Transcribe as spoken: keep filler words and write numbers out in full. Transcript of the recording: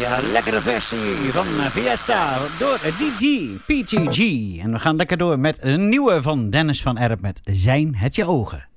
Ja, lekkere versie van Fiesta door D G, P T G. En we gaan lekker door met een nieuwe van Dennis van Erp met Zijn het je ogen.